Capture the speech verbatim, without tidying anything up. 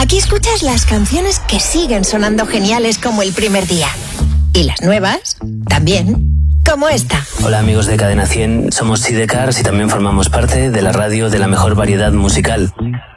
Aquí escuchas las canciones que siguen sonando geniales como el primer día. Y las nuevas, también, como esta. Hola amigos de Cadena cien, somos Sidecars y también formamos parte de la radio de la mejor variedad musical.